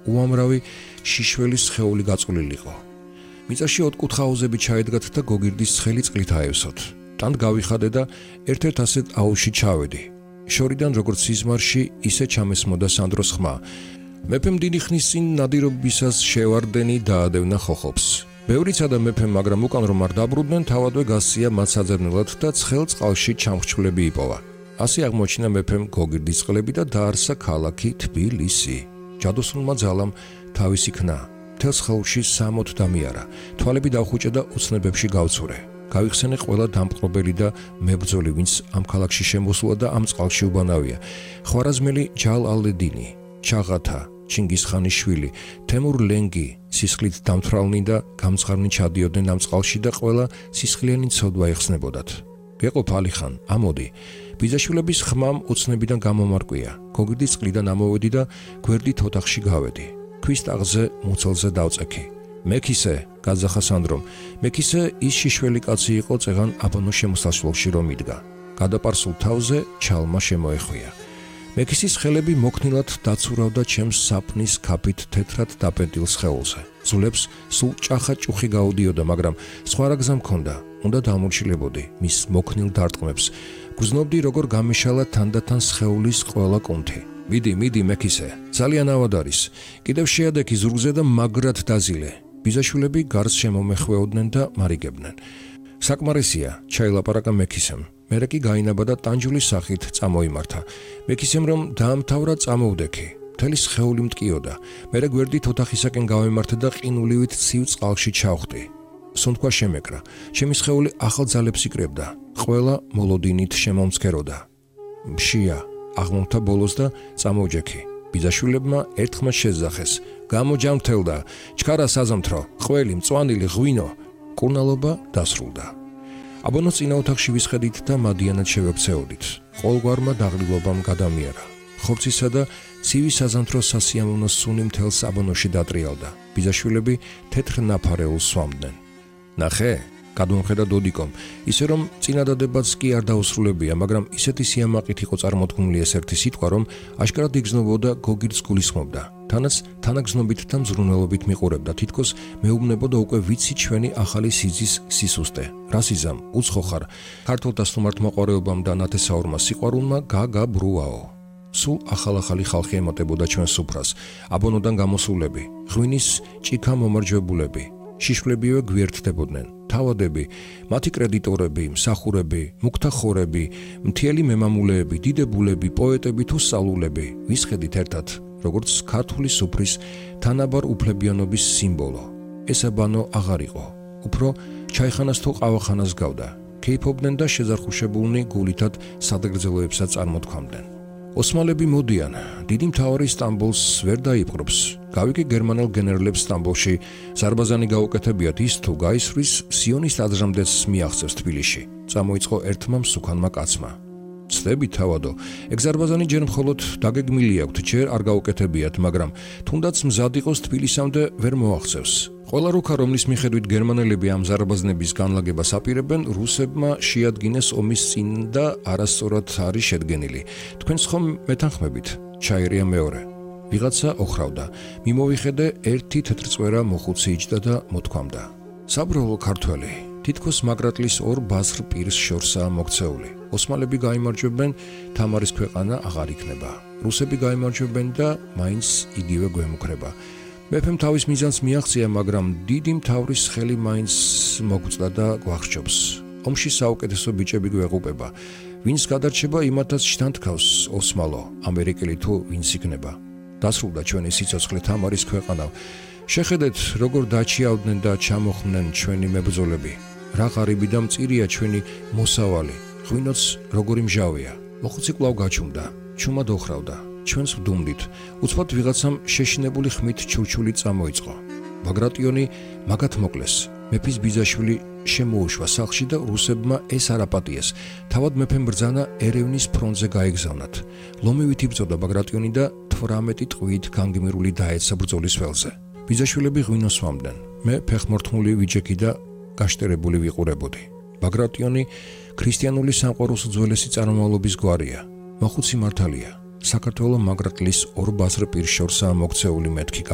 უამრავი შიშველის სხეული გაწოლილიყო. მიწაში ოთხკუთხა აუზები ჩაედგათ და გოგირდის ცხელი წყლით აევსოთ. ტანთ გავიხადე და ერთ-ერთ ასეთ აუზში ჩავედი. შორიდან როგორც სიზმარში, ისე ჩამესმოდა სანდროს ხმა. მეფემ დიდი ხნის წინ ნადირობისას შევარდენი დაადევნა ხოხობს. ბევრიცა და მეფემ, მაგრამ უკან რომ არ დაბრუნდნენ, თავადვე გასწია მათ საძებნელად და ცხელ წყალში ჩამხჩვლები იპოვა. ასე აღმოჩინა მეფემ გოგირდის წყლები და დაარსა ქალაქი თბილისი. ჯადოსნულმა ძალამ თავისი ქნა მთელ სხეულში 60 დამიარა. თვალები დავხუჭე და უცნებებში გავცურე. გავიხსენე ყველა დამპყრობელი და მებრძოლი, ვინც ამ ქალაქში შემოსულა და ამ წყალში უბანავია. ხვარაზმელი ჯალ ალედინი, ჩაღათა, ჩინგისხანის შვილი, თემურ ლენგი, სისხლით დამთვრალნი და გამწყარნი ჩადიოდნენ ამ წყალში და ყველა სისხლიანი ცოდვა იხსნებოდათ. გეყოფ ალიხან, ამოდი. ბიძაშვილების ხმამ უცნებიდან გამომარკვია. გოგირდის წყლიდან ამოვედი და გვერდით ოთახში გავედი. ქვის ტაღზე მუცელზე დავწექი. მეკისე, გაძახა სანდრომ. მეკისე ის შიშველი კაცი იყო, წეღან აბანოს შემოსასვლელში რომ იდგა. გადაპარსულ თავზე ჩალმა შემოეხვია. მეკისის ხელები მოქნილად დაცურავდა ჩემს საფნის ქაფით თეთრად დაპენტილ სხეულზე. ძვლებს სულ ჭახა ჭუხი გაუდიოდა, მაგრამ სხვა რა გზა მქონდა. უნდა დამორჩილებოდი მის მოქნილ დარტყმებს. გრძნობდი როგორ გამეშალა თანდათან სხეულის ყველა კუნთი. მიდი, მეკისე, ძალიან ავად არის. კიდევ შეადექი ზურგზე და მაგრად დაზილე. ბიძაშვილები გარს შემომეხვეოდნენ და მარიგებდნენ. საკმარისია, ჩაილაპარაკა მეკისემ. მერე კი გაინაბა და ტანჯულის სახით წამოიმართა. მეკისემ რომ დაამთავრა წამოვდექი. მთელი სხეული მტკიოდა. მერე გვერდით ოთახისაკენ გავემართა და ყინულივით ცივ წყალში ჩავხდი. სუნთქვა შემეკრა. ჩემი სხეული ახალ ძალებს იკრებდა. ყველა მოლოდინით შემომცქეროდა. მშია, აღმოჩნდა ბოლოს და წამოვჯექი. ბიძაშვილებმა ერთხმად შეძახეს. გამოჯამრთელდა, ჩქარა საზამთრო, ყველი, მწვანილი, ღვინო. კურნალობა დასრულდა. აბანოს წინა ოთახში ვისხედით და მადიანად შევექცეოდით. ყოველგვარმა დაღლილობამ გადამიარა. ხორცისა და ცივი საზამთრო სასიამოვნო სუნი მთელს აბანოში დატრიალდა. ბიძაშვილები თეთრ ნაფარეულს სვამდნენ. ნახე, გადმომხედა დოდიკომ, ისე რომ წინადადებაც კი არ დაუსრულებია, მაგრამ ისეთი სიამაყით იყო წარმოთქმული ეს ერთი სიტყვა, რომ აშკარად იგრძნობოდა გოგირდს გულისხმობდა. თანაც თანაგრძნობით და მზრუნველობით მიყურებდა, თითქოს მეუბნებოდა უკვე ვიცი ჩვენი ახალი სიძის სისუსტე. რასიზამ, უცხო ხარ, ქართულთა სტუმართმოყვარეობამ და ნათესაურმა სიყვარულმა გაგაბრუაო. სულ ახალ-ახალი ხალხი ემატებოდა ჩვენს სუფრას, აბანოდან გამოსულები, ღვინის ჭიქა მომარჯვებულები. შიშვლებივე გვერდდებოდნენ. თავადები, მათი კრედიტორები, მსახურები, მუქთახორები, მთიელი მემამულეები, დიდებულები, პოეტები თუ სწავლულები, ვისხედით ერთად, როგორც ქართული სუფრის თანაბარ უფლებიანობის სიმბოლო. ეს აბანო აღარ იყო, უფრო ჩაიხანას თუ ყავახანას გავდა. ქეიფობდნენ და შეზარხუშებულნი გულითად სადაგრძელოებსაც წარმოთქვამდნენ. ოსმალები მოდიან, დიდი მთავარი სტამბოლს ვერ დაიპყრობს. გავიგე გერმანელ გენერლებს სტამბოლში, ზარბაზანი გაუკეთებიათ, ის თუ გაისვრის, სიონის ტაძრამდეც მიაღწევს თბილისში. წამოიწყო ერთმა მსუქანმა კაცმა. ცდები თავადო, ეგ ზარბაზანი ჯერ მხოლოდ დაგეგმილი აქვთ, ჯერ არ გაუკეთებიათ, მაგრამ თუნდაც მზად იყოს თბილისამდე ვერ მოაღწევს. ყველა რუქა, რომლის მიხედვით გერმანელები ამ ზარბაზნების განლაგებას აპირებენ, რუსებმა შეადგინეს ომის წინ და არასწორად არის შედგენილი. თქვენს ხომ მეთანხმებით, ჩაირია მეორე. ვიღაცა ოხრავდა. მიმოვიხედე, ერთი თეთრწვერა მოხუცი იჯდა და მოთქვამდა. საბრალო ქართველი, თითქოს მაგრატლის ორ ბაზრ პირს შორსაა მოქცეული. ოსმალები გაიმარჯვებენ, თამარის ქვეყანა აღარ იქნება. რუსები გაიმარჯვებენ და მაინც იგივე გვემუქრება. მეფემ თავის მიზანს მიაღწია, მაგრამ დიდი მთავრის ხელი მაინც მოგწდა და გვახშობს. ომში საუკეთესო ბიჭები გვეღუპება. ვინც გადარჩება, იმათაც შთანთქავს ოსმალო, ამერიკელი თუ ვინც იქნება. დასრულდა ჩვენი სიცოცხლე თამარის ქვეყანავ. შეხედეთ, როგორ დაჩიავდნენ და ჩამოხმდნენ ჩვენი მებრძოლები. რა ღარიბი და მწირია ჩვენი მოსავალი. ღვინოც როგორი მჟავია. მოხუცი კვლავ გაჩუმდა, ჩუმად ოხრავდა. ჩვენს ვდუმდით. უცბად ვიღაცამ შეშინებული ხმით ჩურჩული წამოიწყო. ბაგრატიონი მაგათ მოკლეს. მეფის ბიძაშვილი შემოუშვა სახლში და რუსებმა ეს არ აპატიეს. თავად მეფემ ბრძანა ერევნის ფრონტზე გაეგზავნათ. ლომივით იბრძოდა ბაგრატიონი და 18 ტყვიით განგმირული დაეცა ბრძოლის ველზე. ბიძაშვილები ღვინოს სვამდნენ. მე ფეხმორთმული ვიჯექი და გაშტერებული ვიყურებოდი. ბაგრატიონი ქრისტიანული სამყაროს უძველესი წარმომავლობის გვარია. მოხუცი მართალია. საქართველოს მაგრატლის ორ ბაზრ პირს შორსაა მოქცეული მეთქი